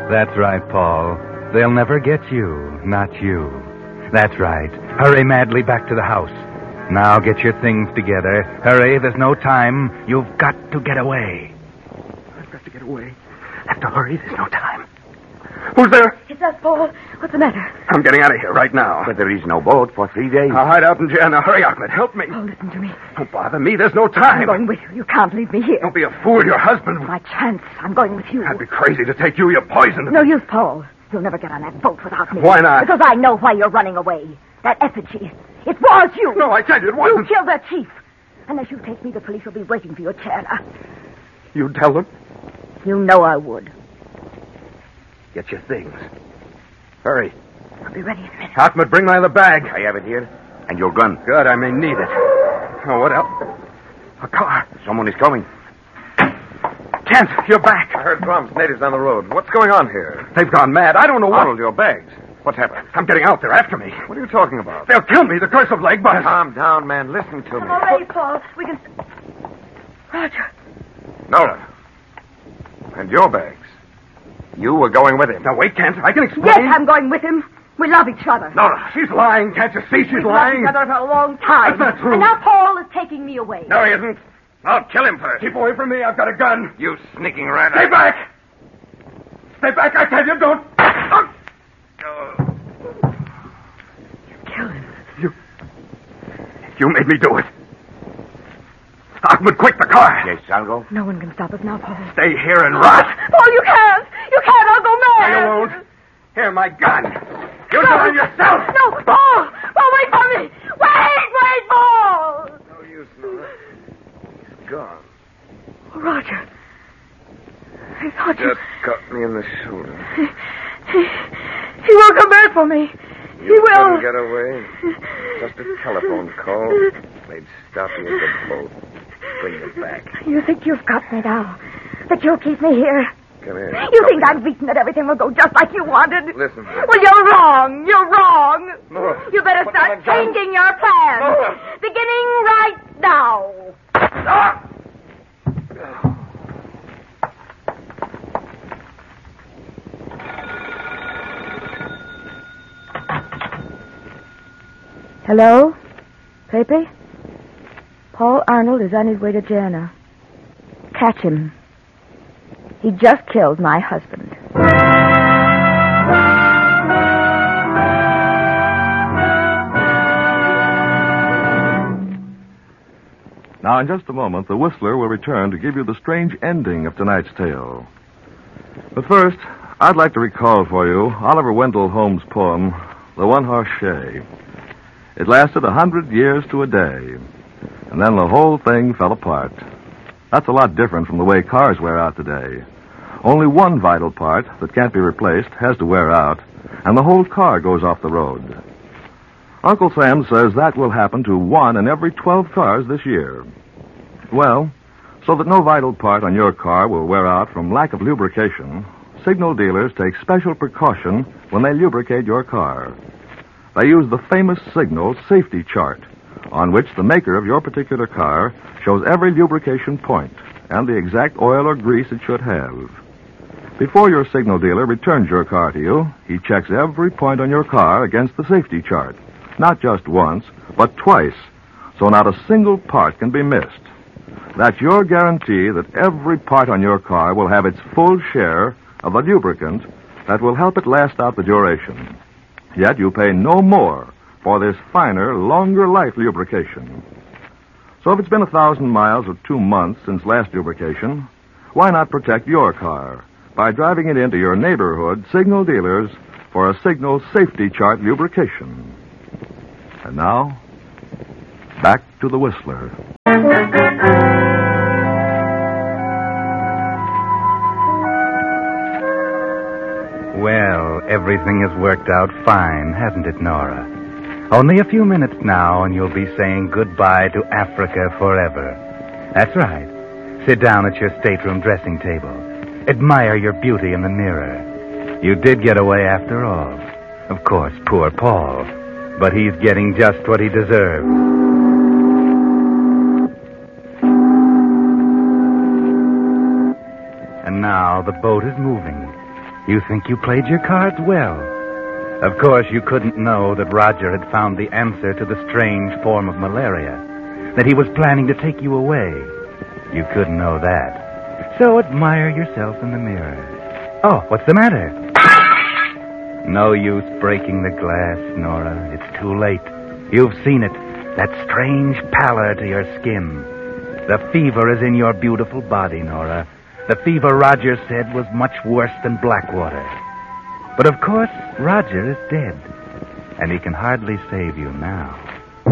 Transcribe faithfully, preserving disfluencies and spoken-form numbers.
That's right, Paul. They'll never get you, not you. That's right. Hurry madly back to the house. Now get your things together. Hurry, there's no time. You've got to get away. I've got to get away. I have to hurry, there's no time. Who's there? It's us, Paul. What's the matter? I'm getting out of here right now. But there is no boat for three days. I'll hide out in jail. Now, hurry, Ahmed. Help me. Oh, listen to me. Don't bother me. There's no time. I'm going with you. You can't leave me here. Don't be a fool. Your husband... My chance. I'm going with you. I'd be crazy to take you. You're poisoned. No use, Paul. You'll never get on that boat without me. Why not? Because I know why you're running away. That effigy. It was you. No, I tell you, it wasn't. You killed their chief. Unless you take me, the police will be waiting for your chair. You tell them? You know I would. Get your things. Hurry. I'll be ready in a minute. Ahmed, bring my other bag. I have it here. And your gun. Good, I may need it. Oh, what else? A car. Someone is coming. Kent, you're back. I heard drums, natives on the road. What's going on here? They've gone mad. I don't know what. Arnold, your bags. What's happened? I'm getting out. They're after me. What are you talking about? They'll kill me. The curse of leg buzz. Calm down, man. Listen to me. I'm all ready, Paul. We can... Roger. Nora. And your bags. You were going with him. Now, wait, Kent. I can explain. Yes, I'm going with him. We love each other. Nora, she's lying. Can't you see she's We've lying? loved each other for a long time. That's not true. And now Paul is taking me away. No, he isn't. I'll kill him first. Keep away from me. I've got a gun. You sneaking rat. Stay back. Stay back, I tell you. Don't. Oh. Kill him. You... You made me do it. Ahmed, quick, the car. Yes, I'll go. No one can stop us now, Paul. Stay here and rot. Paul, you can't. You can't. I'll go mad. I won't. Here, my gun. You do it yourself. No, Paul. Paul, wait for me. Wait, wait, Paul. No use, Nora. He's gone. Oh, Roger. I thought you... Just cut me in the shoulder. He, he will come back for me. You he will. couldn't get away. Just a telephone call. They'd stop you at the boat. Bring you back. You think you've got me now? That you'll keep me here? Come here. You Come think here. I'm beaten that everything will go just like you wanted? Listen. Well, you're wrong. You're wrong. Nora, You better put start down the gun. changing your plans. Nora. Beginning right now. Ah! Hello? Pepe? Paul Arnold is on his way to Jana. Catch him. He just killed my husband. Now, in just a moment, the Whistler will return to give you the strange ending of tonight's tale. But first, I'd like to recall for you Oliver Wendell Holmes' poem, The One-Horse Shay. It lasted a hundred years to a day, and then the whole thing fell apart. That's a lot different from the way cars wear out today. Only one vital part that can't be replaced has to wear out, and the whole car goes off the road. Uncle Sam says that will happen to one in every twelve cars this year. Well, so that no vital part on your car will wear out from lack of lubrication, signal dealers take special precaution when they lubricate your car. They use the famous Signal safety chart, on which the maker of your particular car shows every lubrication point and the exact oil or grease it should have. Before your signal dealer returns your car to you, he checks every point on your car against the safety chart. Not just once, but twice, so not a single part can be missed. That's your guarantee that every part on your car will have its full share of the lubricant that will help it last out the duration. Yet you pay no more for this finer, longer life lubrication. So if it's been a thousand miles or two months since last lubrication, why not protect your car by driving it into your neighborhood Signal dealers for a Signal safety chart lubrication? And now, back to the Whistler. Well, everything has worked out fine, hasn't it, Nora? Only a few minutes now, and you'll be saying goodbye to Africa forever. That's right. Sit down at your stateroom dressing table. Admire your beauty in the mirror. You did get away after all. Of course, poor Paul. But he's getting just what he deserves. And now the boat is moving. You think you played your cards well. Of course, you couldn't know that Roger had found the answer to the strange form of malaria, that he was planning to take you away. You couldn't know that. So admire yourself in the mirror. Oh, what's the matter? No use breaking the glass, Nora. It's too late. You've seen it. That strange pallor to your skin. The fever is in your beautiful body, Nora. The fever Roger said was much worse than Blackwater. But of course, Roger is dead, and he can hardly save you now.